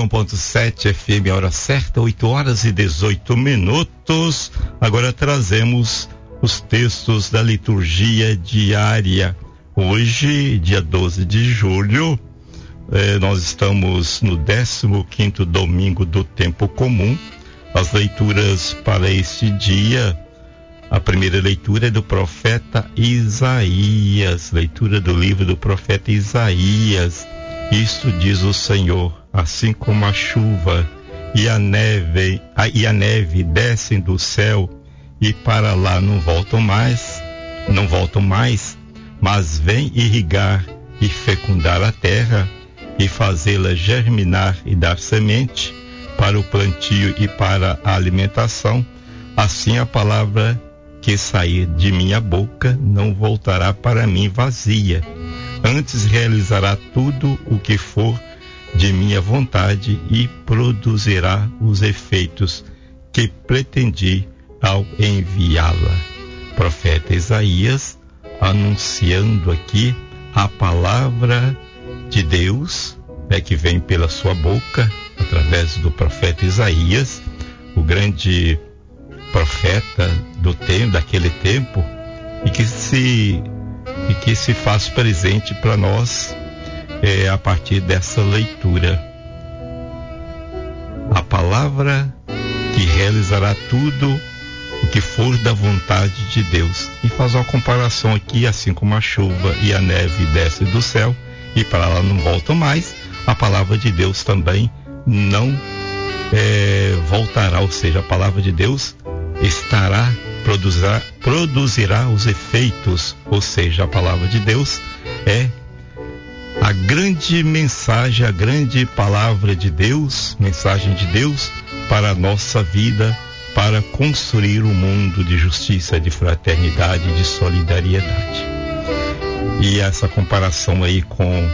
101.7 FM, a hora certa, 8h18. Agora trazemos os textos da liturgia diária. Hoje, dia 12 de julho, nós estamos no 15º domingo do tempo comum. As leituras para este dia, a primeira leitura é do profeta Isaías, leitura do livro do profeta Isaías. Isto diz o Senhor: assim como a chuva e a neve descem do céu e para lá não voltam mais, mas vêm irrigar e fecundar a terra e fazê-la germinar e dar semente para o plantio e para a alimentação, assim a palavra que sair de minha boca não voltará para mim vazia, antes realizará tudo o que for de minha vontade e produzirá os efeitos que pretendi ao enviá-la. Profeta Isaías anunciando aqui a palavra de Deus, que vem pela sua boca, através do profeta Isaías, o grande profeta daquele tempo, e que se faz presente para nós a partir dessa leitura. A palavra que realizará tudo o que for da vontade de Deus. E faz uma comparação aqui, assim como a chuva e a neve descem do céu e para lá não voltam mais, a palavra de Deus também não voltará, ou seja, a palavra de Deus produzirá os efeitos, ou seja, a palavra de Deus é a grande mensagem, a grande palavra de Deus, mensagem de Deus para a nossa vida, para construir um mundo de justiça, de fraternidade, de solidariedade. E essa comparação aí com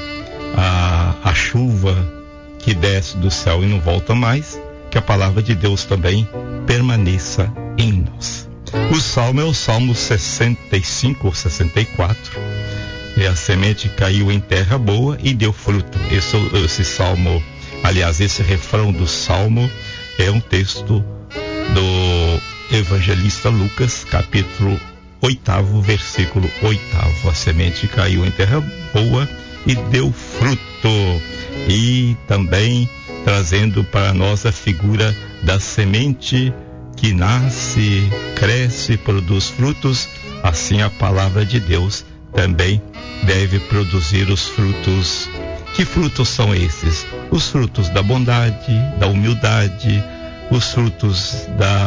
a chuva que desce do céu e não volta mais, que a palavra de Deus também permaneça em nós. O salmo é o Salmo 65 ou 64. E a semente caiu em terra boa e deu fruto. Esse salmo, aliás, esse refrão do salmo é um texto do evangelista Lucas, capítulo 8, versículo 8. A semente caiu em terra boa e deu fruto. E também trazendo para nós a figura da semente que nasce, cresce, produz frutos, assim a palavra de Deus também deve produzir os frutos. Que frutos são esses? Os frutos da bondade, da humildade, os frutos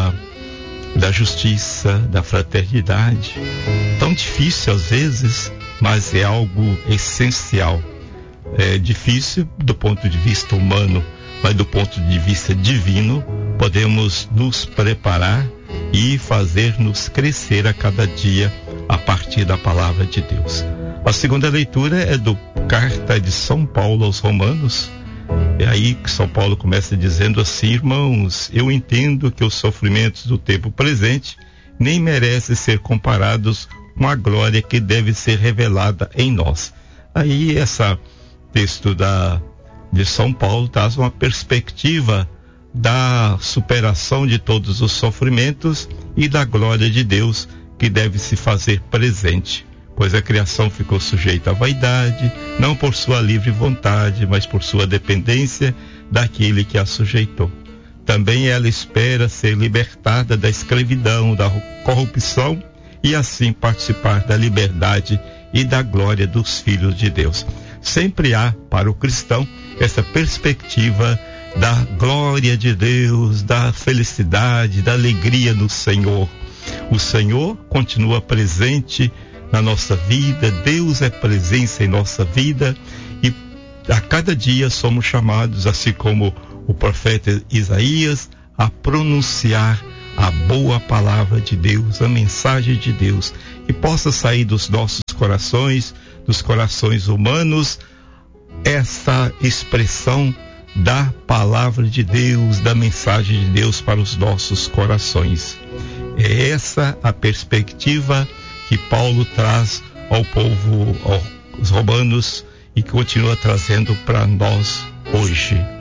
da justiça, da fraternidade. Tão difícil às vezes, mas é algo essencial. É difícil do ponto de vista humano, mas do ponto de vista divino, podemos nos preparar e fazer-nos crescer a cada dia a partir da palavra de Deus. A segunda leitura é do Carta de São Paulo aos Romanos. É aí que São Paulo começa dizendo assim: irmãos, eu entendo que os sofrimentos do tempo presente nem merecem ser comparados com a glória que deve ser revelada em nós. Aí esse texto de São Paulo traz uma perspectiva da superação de todos os sofrimentos e da glória de Deus que deve se fazer presente, pois a criação ficou sujeita à vaidade, não por sua livre vontade, mas por sua dependência daquele que a sujeitou. Também ela espera ser libertada da escravidão, da corrupção, e assim participar da liberdade e da glória dos filhos de Deus. Sempre há para o cristão essa perspectiva da glória de Deus, da felicidade, da alegria no Senhor. O Senhor continua presente na nossa vida, Deus é presença em nossa vida, e a cada dia somos chamados, assim como o profeta Isaías, a pronunciar a boa palavra de Deus, a mensagem de Deus, que possa sair dos nossos corações, dos corações humanos, essa expressão da palavra de Deus, da mensagem de Deus para os nossos corações. É essa a perspectiva que Paulo traz ao povo, aos romanos, e que continua trazendo para nós hoje.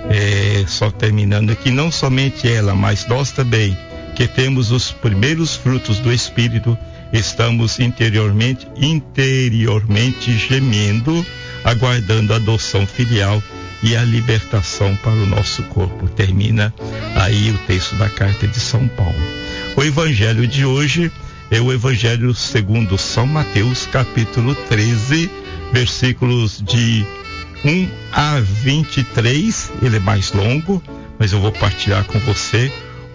Só terminando aqui, não somente ela, mas nós também, que temos os primeiros frutos do Espírito, estamos interiormente gemendo, aguardando a adoção filial e a libertação para o nosso corpo. Termina aí o texto da carta de São Paulo. O evangelho de hoje é o evangelho segundo São Mateus, capítulo 13, versículos de 1 a 23. Ele é mais longo, mas eu vou partilhar com você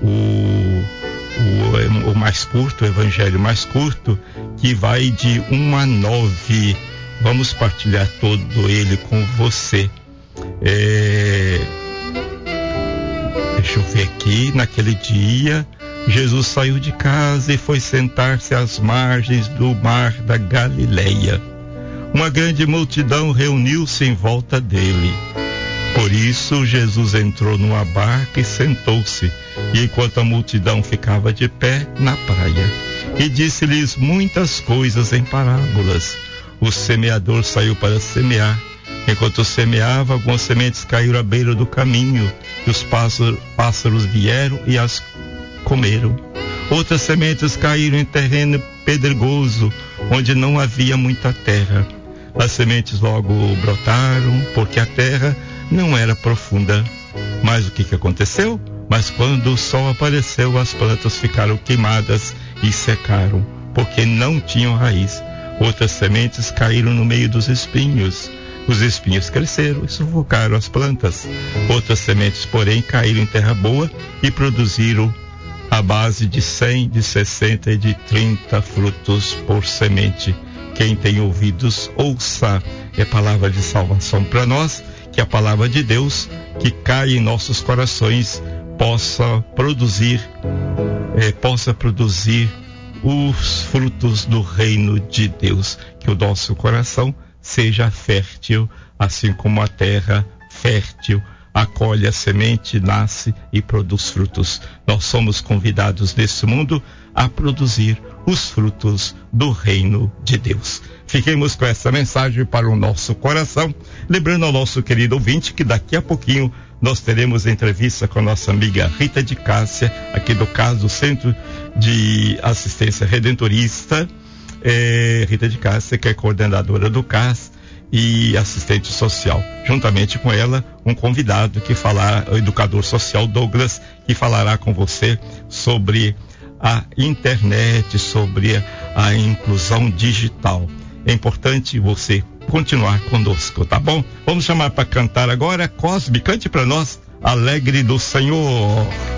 o mais curto, o evangelho mais curto, que vai de 1 a 9. Vamos partilhar todo ele com você. Deixa eu ver aqui. Naquele dia, Jesus saiu de casa e foi sentar-se às margens do mar da Galileia. Uma grande multidão reuniu-se em volta dele. Por isso, Jesus entrou numa barca e sentou-se, e enquanto a multidão ficava de pé na praia, e disse-lhes muitas coisas em parábolas. O semeador saiu para semear. Enquanto semeava, algumas sementes caíram à beira do caminho, e os pássaros vieram e as comeram. Outras sementes caíram em terreno pedregoso, onde não havia muita terra. As sementes logo brotaram, porque a terra não era profunda. Mas o que aconteceu? Mas quando o sol apareceu, as plantas ficaram queimadas e secaram, porque não tinham raiz. Outras sementes caíram no meio dos espinhos. Os espinhos cresceram e sufocaram as plantas. Outras sementes, porém, caíram em terra boa e produziram a base de 100, de 60 e de 30 frutos por semente. Quem tem ouvidos, ouça. É palavra de salvação para nós, que a palavra de Deus, que cai em nossos corações, possa produzir os frutos do reino de Deus. Que o nosso coração seja fértil, assim como a terra fértil acolhe a semente, nasce e produz frutos. Nós somos convidados nesse mundo a produzir os frutos do reino de Deus. Fiquemos com essa mensagem para o nosso coração, lembrando ao nosso querido ouvinte que daqui a pouquinho nós teremos entrevista com a nossa amiga Rita de Cássia, aqui do CAS, do Centro de Assistência Redentorista. Rita de Cássia, que é coordenadora do CAS e assistente social. Juntamente com ela, um convidado que falará, o educador social Douglas, que falará com você sobre a internet, sobre a inclusão digital. É importante você continuar conosco, tá bom? Vamos chamar para cantar agora. Cosme, cante para nós, Alegre do Senhor.